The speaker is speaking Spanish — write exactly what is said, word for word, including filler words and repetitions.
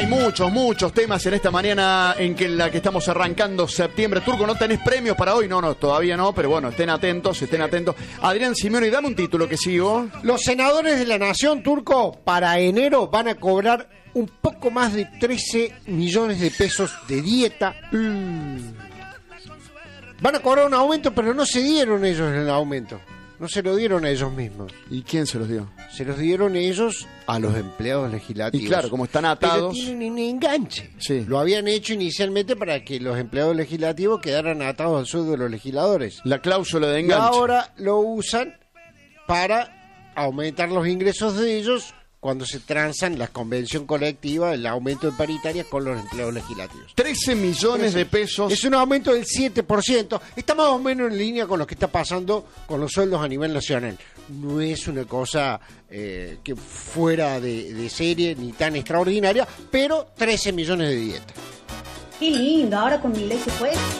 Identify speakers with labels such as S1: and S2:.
S1: Hay muchos, muchos temas en esta mañana en que en la que estamos arrancando septiembre. Turco, ¿no tenés premios para hoy? No, no, todavía no, pero bueno, estén atentos, estén atentos. Adrián Simeone, dame un título que sigo.
S2: Los senadores de la Nación, Turco, para enero van a cobrar un poco más de trece millones de pesos de dieta. Mm. Van a cobrar un aumento, pero no se dieron ellos el aumento. No se lo dieron a ellos mismos.
S1: ¿Y quién se los dio?
S2: Se los dieron ellos a los empleados legislativos.
S1: Y claro, como están atados...
S2: Pero tienen un enganche.
S1: Sí.
S2: Lo habían hecho inicialmente para que los empleados legislativos quedaran atados al sueldo de los legisladores.
S1: La cláusula de
S2: Y
S1: enganche.
S2: ahora lo usan para aumentar los ingresos de ellos cuando se transan la convención colectiva, el aumento de paritarias con los empleados legislativos.
S1: trece millones de pesos.
S2: Es un aumento del siete por ciento. Está más o menos en línea con lo que está pasando con los sueldos a nivel nacional. No es una cosa eh, que fuera de, de serie ni tan extraordinaria, pero trece millones de dieta.
S3: Qué lindo, ahora con Milei se puede.